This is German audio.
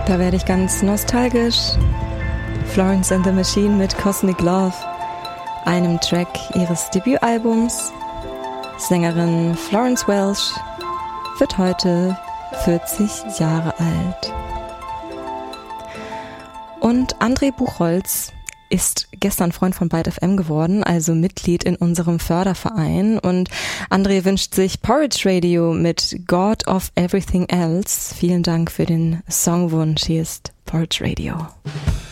Da werde ich ganz nostalgisch. Florence and the Machine mit Cosmic Love, einem Track ihres Debütalbums. Sängerin Florence Welch wird heute 40 Jahre alt. Und André Buchholz ist gestern Freund von Byte FM geworden, also Mitglied in unserem Förderverein. Und André wünscht sich Porridge Radio mit God of Everything Else. Vielen Dank für den Songwunsch. Hier ist Porridge Radio.